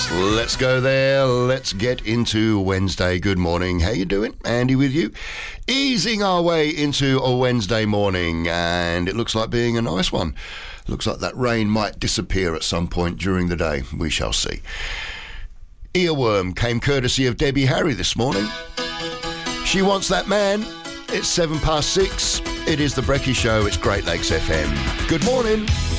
Let's go there. Let's get into Wednesday. Good morning. How you doing? Andy with you. Easing our way into a Wednesday morning, and it looks like being a nice one. Looks like that rain might disappear at some point during the day. We shall see. Earworm came courtesy of Debbie Harry this morning. She wants that man. It's 6:07. It is the Brekkie Show. It's Great Lakes FM. Good morning.